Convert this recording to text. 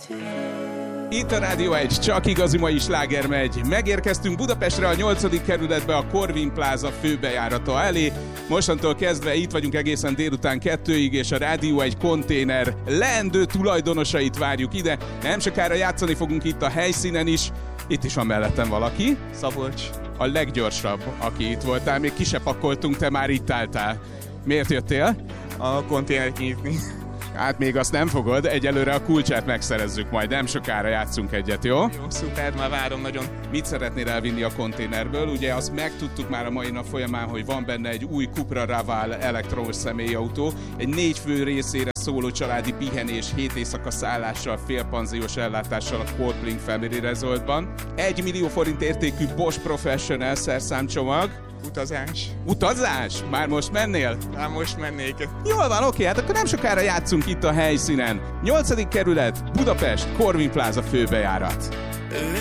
Itt a Rádió 1, csak igazi mai sláger megy. Megérkeztünk Budapestre a 8. kerületbe a Corvin Plaza főbejárata elé. Mostantól kezdve itt vagyunk egészen délután 2-ig, és a Rádió 1 konténer leendő tulajdonosait várjuk ide. Nem sokára játszani fogunk itt a helyszínen is. Itt is van mellettem valaki. Szabolcs. A leggyorsabb, aki itt voltál. Még ki se pakoltunk, te már itt álltál. Miért jöttél? A konténert nyitni. Hát még azt nem fogod, egyelőre a kulcsát megszerezzük, majd nem sokára játszunk egyet, jó? Jó, szuper, már várom nagyon. Mit szeretnél elvinni a konténerből? Ugye azt megtudtuk már a mai nap folyamán, hogy van benne egy új Cupra Raval elektromos személyautó, egy 4 fő részére szóló családi pihenés, 7 éjszaka szállással, félpanziós ellátással a Coldplay Family Resortban, 1 millió forint értékű Bosch Professional szerszámcsomag. Utazás. Utazás? Már most mennél? Már most mennék. Jól van, oké, hát akkor nem sokára játszunk itt a helyszínen. 8. kerület, Budapest, Corvin Plaza főbejárat.